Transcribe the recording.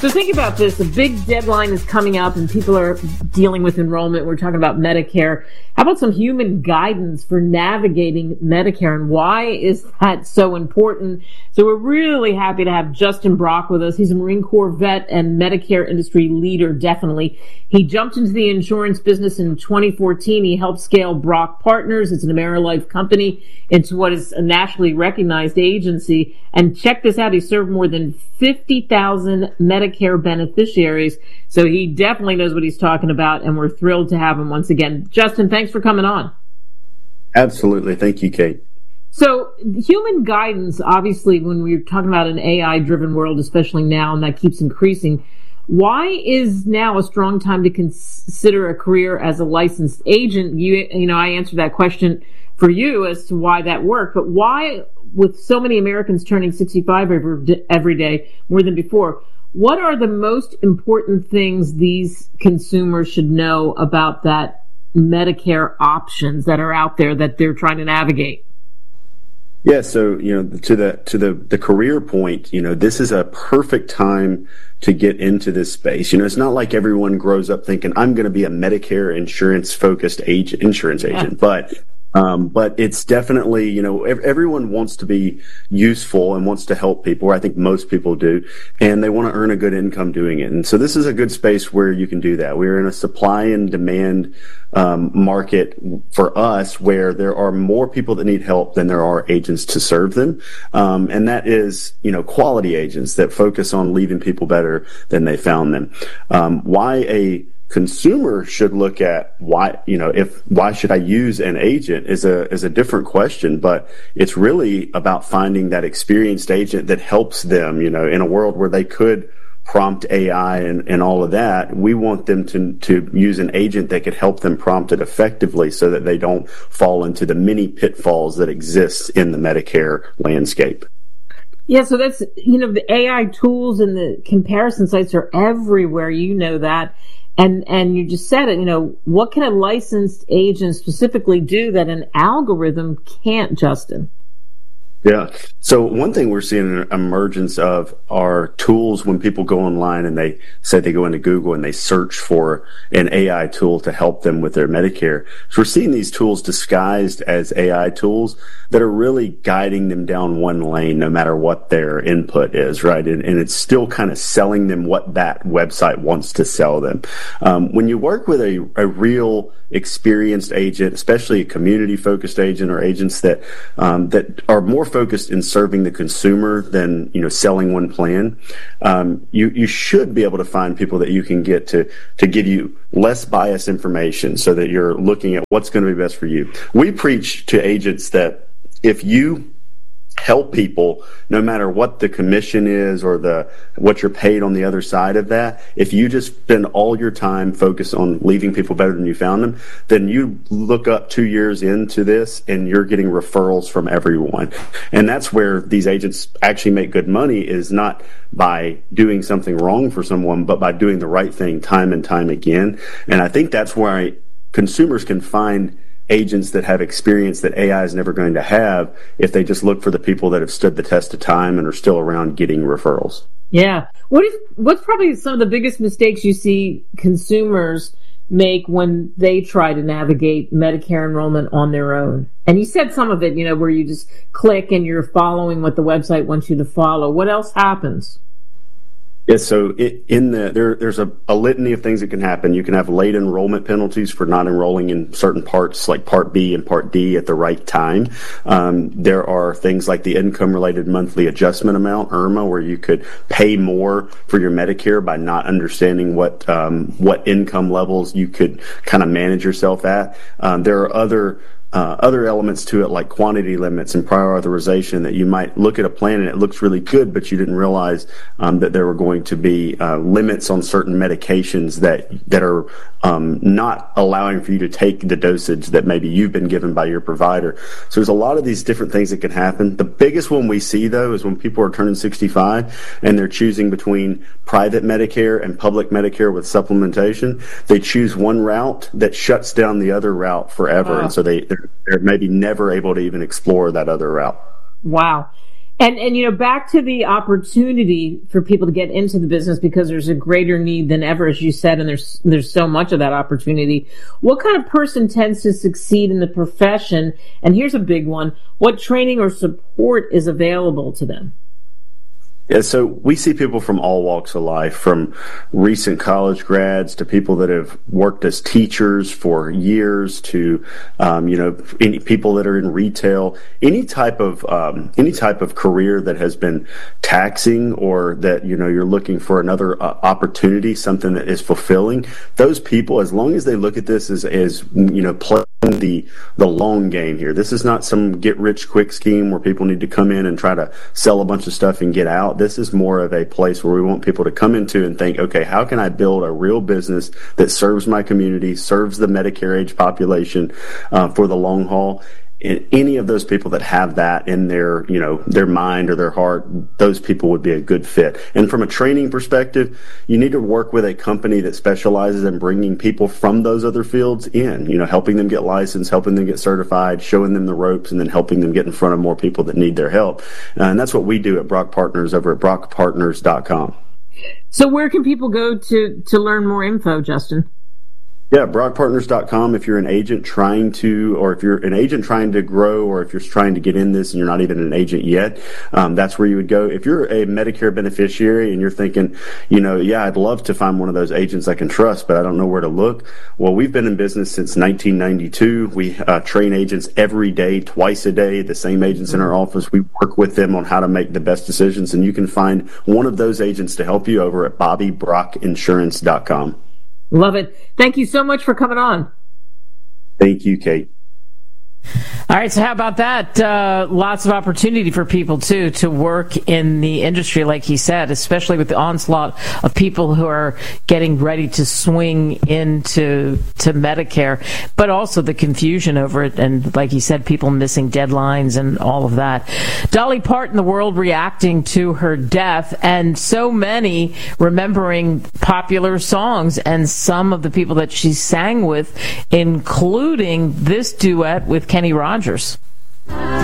So think about this. A big deadline is coming up and people are dealing with enrollment. We're talking about Medicare. How about some human guidance for navigating Medicare, and why is that so important? So we're really happy to have Justin Brock with us. He's a Marine Corps vet and Medicare industry leader, definitely. He jumped into the insurance business in 2014. He helped scale Brock Partners. It's an AmeriLife company into what is a nationally recognized agency. And check this out. He served more than 50,000 Medicare beneficiaries. So he definitely knows what he's talking about, and we're thrilled to have him once again. Justin, thanks for coming on. Absolutely. Thank you, Kate. So human guidance, obviously, when we're talking about an AI-driven world, especially now, and that keeps increasing, why is now a strong time to consider a career as a licensed agent? You know, I answered that question for you as to why that worked, but why, with so many Americans turning 65 every day, more than before, what are the most important things these consumers should know about that Medicare options that are out there that they're trying to navigate? Yeah, so, to the career point, this is a perfect time to get into this space. It's not like everyone grows up thinking, I'm going to be a Medicare insurance-focused insurance agent, but it's definitely, everyone wants to be useful and wants to help people, or I think most people do, and they want to earn a good income doing it. And so this is a good space where you can do that. We're in a supply and demand market for us where there are more people that need help than there are agents to serve them. And that is, quality agents that focus on leaving people better than they found them. Why a consumer should look at why should I use an agent is a different question, but it's really about finding that experienced agent that helps them, in a world where they could prompt AI and all of that. We want them to use an agent that could help them prompt it effectively so that they don't fall into the many pitfalls that exist in the Medicare landscape. Yeah, so that's, the AI tools and the comparison sites are everywhere. You know that. And you just said it, what can a licensed agent specifically do that an algorithm can't, Justin? Yeah. So one thing we're seeing an emergence of are tools when people go online and they say they go into Google and they search for an AI tool to help them with their Medicare. So we're seeing these tools disguised as AI tools that are really guiding them down one lane no matter what their input is, right? And it's still kind of selling them what that website wants to sell them. When you work with a real experienced agent, especially a community-focused agent or agents that are more focused in serving the consumer than selling one plan, you should be able to find people that you can get to give you less biased information so that you're looking at what's going to be best for you. We preach to agents that if you help people, no matter what the commission is or what you're paid on the other side of that, if you just spend all your time focused on leaving people better than you found them, then you look up 2 years into this and you're getting referrals from everyone. And that's where these agents actually make good money, is not by doing something wrong for someone, but by doing the right thing time and time again. And I think that's why consumers can find agents that have experience that AI is never going to have if they just look for the people that have stood the test of time and are still around getting referrals. Yeah. What's probably some of the biggest mistakes you see consumers make when they try to navigate Medicare enrollment on their own? And you said some of it, where you just click and you're following what the website wants you to follow. What else happens? Yes, so there's a litany of things that can happen. You can have late enrollment penalties for not enrolling in certain parts like Part B and Part D at the right time. There are things like the income-related monthly adjustment amount, IRMAA, where you could pay more for your Medicare by not understanding what income levels you could kind of manage yourself at. There are other elements to it, like quantity limits and prior authorization, that you might look at a plan and it looks really good, but you didn't realize that there were going to be limits on certain medications that are not allowing for you to take the dosage that maybe you've been given by your provider. So there's a lot of these different things that can happen. The biggest one we see, though, is when people are turning 65 and they're choosing between private Medicare and public Medicare with supplementation. They choose one route that shuts down the other route forever. Wow. And so they're maybe never able to even explore that other route. Wow. And back to the opportunity for people to get into the business, because there's a greater need than ever, as you said, and there's so much of that opportunity. What kind of person tends to succeed in the profession? And here's a big one. What training or support is available to them? Yeah, so we see people from all walks of life, from recent college grads to people that have worked as teachers for years to, people that are in retail, any type of career that has been taxing, or that, you're looking for another opportunity, something that is fulfilling. Those people, as long as they look at this as playing the long game here. This is not some get rich quick scheme where people need to come in and try to sell a bunch of stuff and get out. This is more of a place where we want people to come into and think, okay, how can I build a real business that serves my community, serves the Medicare age population for the long haul? And any of those people that have that in their mind or their heart, those people would be a good fit. And from a training perspective, you need to work with a company that specializes in bringing people from those other fields in, helping them get licensed, helping them get certified, showing them the ropes, and then helping them get in front of more people that need their help. And that's what we do at Brock Partners over at brockpartners.com. So where can people go to learn more info, Justin? Yeah, brockpartners.com. If you're an agent trying to grow, or if you're trying to get in this and you're not even an agent yet, that's where you would go. If you're a Medicare beneficiary and you're thinking, I'd love to find one of those agents I can trust, but I don't know where to look. Well, we've been in business since 1992. We train agents every day, twice a day, the same agents in our office. We work with them on how to make the best decisions, and you can find one of those agents to help you over at BobbyBrockInsurance.com. Love it. Thank you so much for coming on. Thank you, Kate. All right, so how about that? Lots of opportunity for people, too, to work in the industry, like he said, especially with the onslaught of people who are getting ready to swing into Medicare, but also the confusion over it, and like he said, people missing deadlines and all of that. Dolly Parton, the world reacting to her death, and so many remembering popular songs and some of the people that she sang with, including this duet with Kenny Rogers.